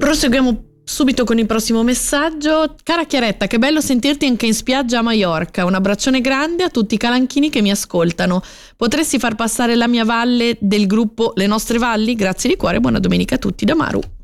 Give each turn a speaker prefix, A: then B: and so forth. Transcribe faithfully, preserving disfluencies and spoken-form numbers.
A: Proseguiamo subito con il prossimo messaggio. Cara Chiaretta, che bello sentirti anche in spiaggia a Maiorca. Un abbraccione grande a tutti i calanchini che mi ascoltano. Potresti far passare la mia valle del gruppo Le Nostre Valli? Grazie di cuore, buona domenica a tutti da Maru.